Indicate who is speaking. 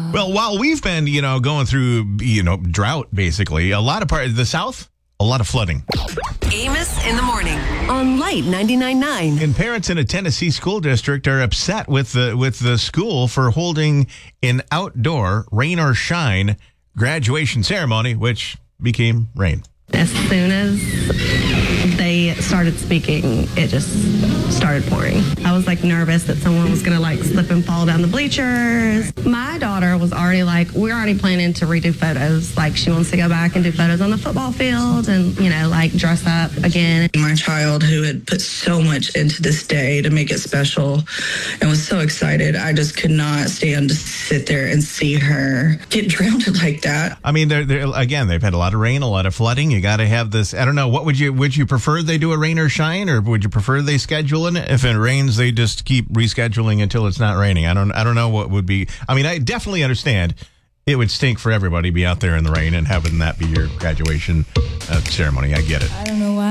Speaker 1: Well, while we've been, going through, drought, basically, a lot of part of the South, a lot of flooding.
Speaker 2: Amos in the morning on Light 99.9.
Speaker 1: And parents in a Tennessee school district are upset with the school for holding an outdoor rain or shine graduation ceremony, which became rain.
Speaker 3: As soon as they started speaking, it just started pouring. I was nervous that someone was going to slip and fall down the bleachers. My daughter was already we're already planning to redo photos. She wants to go back and do photos on the football field and, dress up again.
Speaker 4: My child, who had put so much into this day to make it special and was so excited, I just could not stand to sit there and see her get drowned like that.
Speaker 1: I mean, again, they've had a lot of rain, a lot of flooding. You got to have this. I don't know. What would you prefer they do a rain or shine, or would you prefer they schedule it? If it rains, they just keep rescheduling until it's not raining. I don't know what would be. I mean, I definitely understand it would stink for everybody to be out there in the rain and having that be your graduation ceremony. I get it.
Speaker 5: I don't know why.